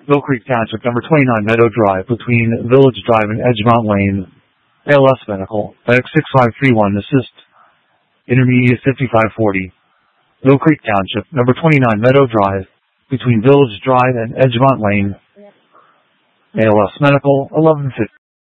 Mill Creek Township, number 29 Meadow Drive, between Village Drive and Edgemont Lane. ALS Medical, medic 6531, assist, intermediate 5540. Mill Creek Township, number 29 Meadow Drive, between Village Drive and Edgemont Lane. ALS Medical, 1150.